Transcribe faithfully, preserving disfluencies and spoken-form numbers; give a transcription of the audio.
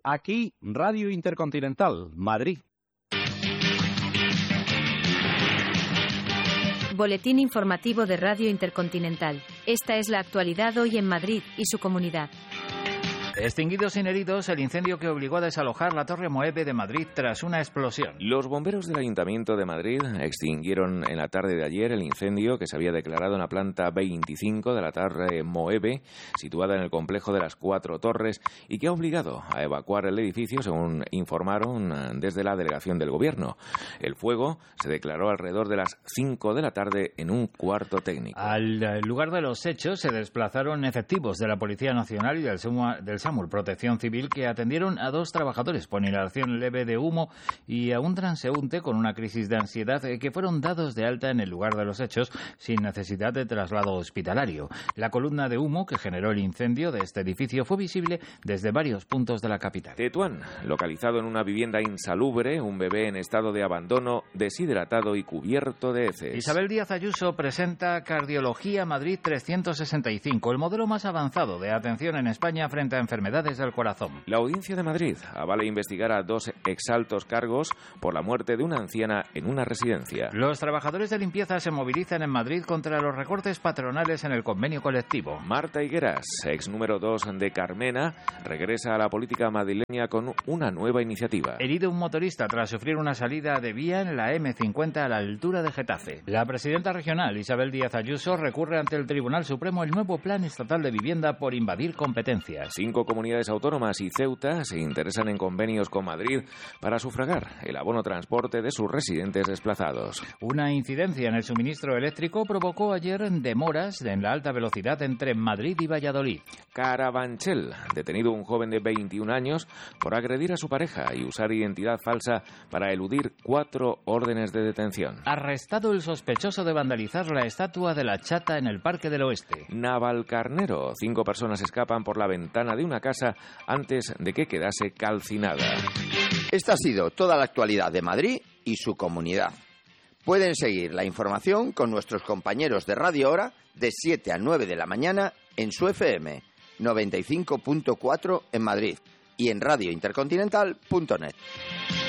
Aquí, Radio Intercontinental, Madrid. Boletín informativo de Radio Intercontinental. Esta es la actualidad hoy en Madrid y su comunidad. Extinguido sin heridos el incendio que obligó a desalojar la Torre Moeve de Madrid tras una explosión. Los bomberos del Ayuntamiento de Madrid extinguieron en la tarde de ayer el incendio que se había declarado en la planta veinticinco de la Torre Moeve, situada en el complejo de las Cuatro Torres, y que ha obligado a evacuar el edificio, según informaron desde la delegación del Gobierno. El fuego se declaró alrededor de las cinco de la tarde en un cuarto técnico. Al lugar de los hechos se desplazaron efectivos de la Policía Nacional y del SAMUR, del SAMUR Protección Civil, que atendieron a dos trabajadores por inhalación leve de humo y a un transeúnte con una crisis de ansiedad que fueron dados de alta en el lugar de los hechos sin necesidad de traslado hospitalario. La columna de humo que generó el incendio de este edificio fue visible desde varios puntos de la capital. Tetuán, localizado en una vivienda insalubre, un bebé en estado de abandono, deshidratado y cubierto de heces. Isabel Díaz Ayuso presenta Cardiología Madrid trescientos sesenta y cinco, el modelo más avanzado de atención en España frente a enfermedades del corazón. La Audiencia de Madrid avala investigar a dos exaltos cargos por la muerte de una anciana en una residencia. Los trabajadores de limpieza se movilizan en Madrid contra los recortes patronales en el convenio colectivo. Marta Higueras, ex número dos de Carmena, regresa a la política madrileña con una nueva iniciativa. Herido un motorista tras sufrir una salida de vía en la eme cincuenta a la altura de Getafe. La presidenta regional, Isabel Díaz Ayuso, recurre ante el Tribunal Supremo el nuevo Plan Estatal de Vivienda por invadir competencias. Cinco comunidades autónomas y Ceuta se interesan en convenios con Madrid para sufragar el abono transporte de sus residentes desplazados. Una incidencia en el suministro eléctrico provocó ayer demoras en la alta velocidad entre Madrid y Valladolid. Carabanchel, detenido un joven de veintiún años por agredir a su pareja y usar identidad falsa para eludir cuatro órdenes de detención. Arrestado el sospechoso de vandalizar la estatua de la Chata en el Parque del Oeste. Navalcarnero, cinco personas escapan por la ventana de una casa antes de que quedase calcinada. Esta ha sido toda la actualidad de Madrid y su comunidad. Pueden seguir la información con nuestros compañeros de Radio Hora de siete a nueve de la mañana en su F M noventa y cinco punto cuatro en Madrid y en radio intercontinental punto net.